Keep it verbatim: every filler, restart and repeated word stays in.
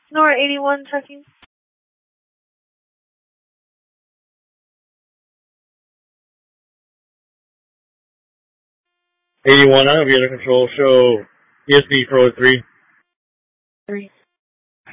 Nora eighty-one checking. eighty-one, I have you under control. Show E S P Pro three. Three.